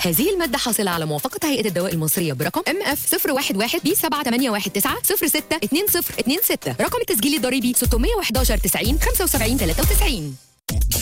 هذه المادة حاصلة على موافقة هيئة الدواء المصرية برقم MF 011 B7819 062026. رقم التسجيل الضريبي 611 90 75 93.